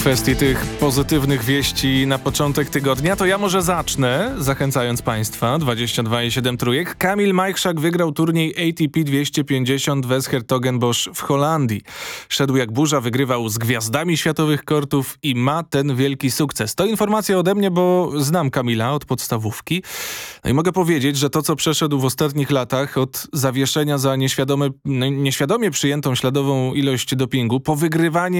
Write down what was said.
kwestii tych pozytywnych wieści na początek tygodnia, to ja może zacznę, zachęcając Państwa. 22,7 trójek. Kamil Majchrzak wygrał turniej ATP 250 w 's-Hertogenbosch w Holandii. Szedł jak burza, wygrywał z gwiazdami światowych kortów i ma ten wielki sukces. To informacja ode mnie, bo znam Kamila od podstawówki. No i mogę powiedzieć, że to, co przeszedł w ostatnich latach od zawieszenia za nieświadomie przyjętą śladową ilość dopingu, po wygrywanie